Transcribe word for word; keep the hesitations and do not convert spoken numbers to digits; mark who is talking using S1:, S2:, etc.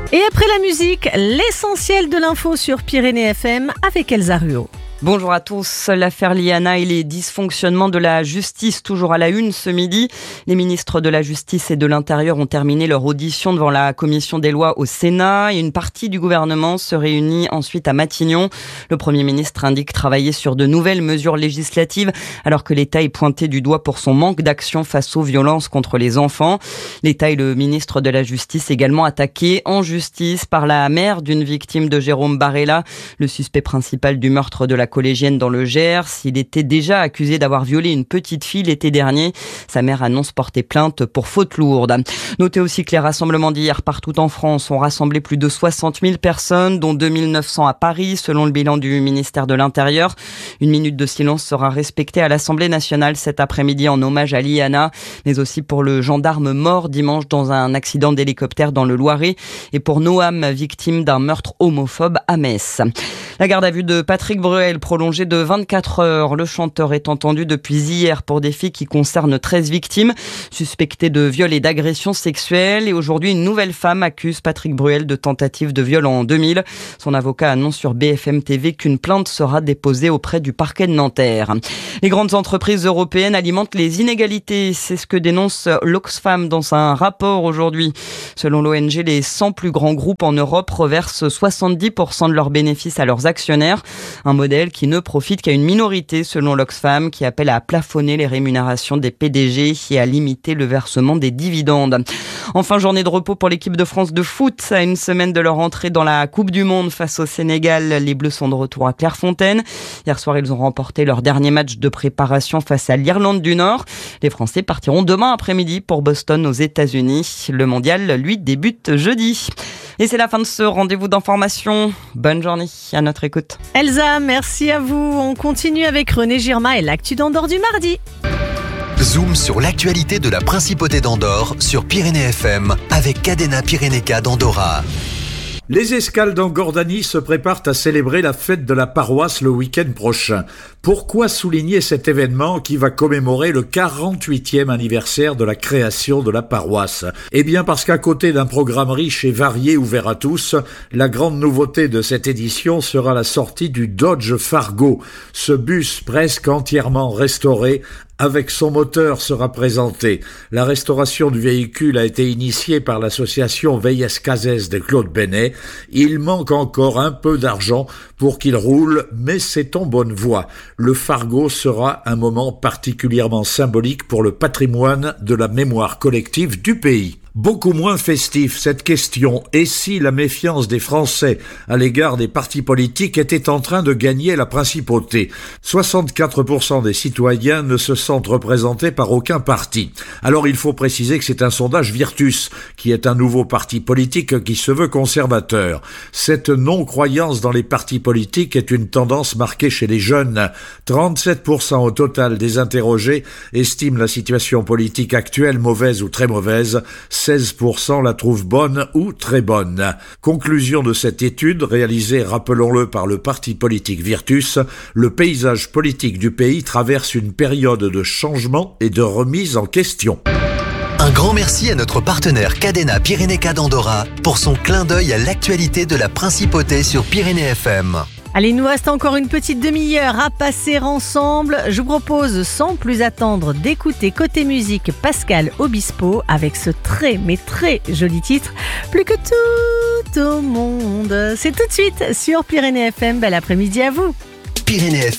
S1: Et après la musique, l'essentiel de l'info sur Pyrénées F M avec Elsa Ruot.
S2: Bonjour à tous. L'affaire Liana et les dysfonctionnements de la justice toujours à la une ce midi. Les ministres de la Justice et de l'Intérieur ont terminé leur audition devant la commission des lois au Sénat et une partie du gouvernement se réunit ensuite à Matignon. Le Premier ministre indique travailler sur de nouvelles mesures législatives alors que l'État est pointé du doigt pour son manque d'action face aux violences contre les enfants. L'État et le ministre de la Justice également attaqués en justice par la mère d'une victime de Jérôme Barella, le suspect principal du meurtre de la collégienne dans le Gers. Il était déjà accusé d'avoir violé une petite fille l'été dernier. Sa mère annonce porter plainte pour faute lourde. Notez aussi que les rassemblements d'hier partout en France ont rassemblé plus de soixante mille personnes, dont deux mille neuf cents à Paris, selon le bilan du ministère de l'Intérieur. Une minute de silence sera respectée à l'Assemblée nationale cet après-midi en hommage à Liana, mais aussi pour le gendarme mort dimanche dans un accident d'hélicoptère dans le Loiret et pour Noam, victime d'un meurtre homophobe à Metz. La garde à vue de Patrick Bruel prolongée de vingt-quatre heures. Le chanteur est entendu depuis hier pour des faits qui concernent treize victimes suspectées de viol et d'agression sexuelle. Et aujourd'hui, une nouvelle femme accuse Patrick Bruel de tentative de viol en deux mille. Son avocat annonce sur B F M T V qu'une plainte sera déposée auprès du parquet de Nanterre. Les grandes entreprises européennes alimentent les inégalités. C'est ce que dénonce l'Oxfam dans un rapport aujourd'hui. Selon l'O N G, les cent plus grands groupes en Europe reversent soixante-dix pour cent de leurs bénéfices à leurs actionnaires. Un modèle qui ne profite qu'à une minorité selon l'Oxfam, qui appelle à plafonner les rémunérations des P D G et à limiter le versement des dividendes. Enfin, journée de repos pour l'équipe de France de foot. À une semaine de leur entrée dans la Coupe du Monde face au Sénégal, les Bleus sont de retour à Clairefontaine. Hier soir, ils ont remporté leur dernier match de préparation face à l'Irlande du Nord. Les Français partiront demain après-midi pour Boston aux États-Unis. Le mondial, lui, débute jeudi. Et c'est la fin de ce rendez-vous d'information. Bonne journée à notre écoute.
S1: Elsa, merci à vous. On continue avec René Girma et l'actu d'Andorre du mardi.
S3: Zoom sur l'actualité de la Principauté d'Andorre sur Pyrénées F M avec Cadena Pyrénéca d'Andorra.
S4: Les escales d'Angordanie se préparent à célébrer la fête de la paroisse le week-end prochain. Pourquoi souligner cet événement qui va commémorer le quarante-huitième anniversaire de la création de la paroisse ? Eh bien parce qu'à côté d'un programme riche et varié ouvert à tous, la grande nouveauté de cette édition sera la sortie du Dodge Fargo. Ce bus presque entièrement restauré avec son moteur sera présenté. La restauration du véhicule a été initiée par l'association Veies Cases de Claude Benet. Il manque encore un peu d'argent pour qu'il roule, mais c'est en bonne voie. Le Fargo sera un moment particulièrement symbolique pour le patrimoine de la mémoire collective du pays. Beaucoup moins festif, cette question. Et si la méfiance des Français à l'égard des partis politiques était en train de gagner la principauté ? soixante-quatre pour cent des citoyens ne se sentent représentés par aucun parti. Alors il faut préciser que c'est un sondage Virtus, qui est un nouveau parti politique qui se veut conservateur. Cette non-croyance dans les partis politiques est une tendance marquée chez les jeunes. trente-sept pour cent au total des interrogés estiment la situation politique actuelle mauvaise ou très mauvaise. seize pour cent la trouvent bonne ou très bonne. Conclusion de cette étude, réalisée, rappelons-le, par le parti politique Virtus, le paysage politique du pays traverse une période de changement et de remise en question.
S3: Un grand merci à notre partenaire Cadena Pyrénéca d'Andorra pour son clin d'œil à l'actualité de la Principauté sur Pyrénées F M.
S1: Allez, il nous reste encore une petite demi-heure à passer ensemble. Je vous propose, sans plus attendre, d'écouter côté musique Pascal Obispo avec ce très, mais très joli titre, Plus que tout au monde. C'est tout de suite sur Pyrénées F M. Bel après-midi à vous.
S3: Pyrénées F M.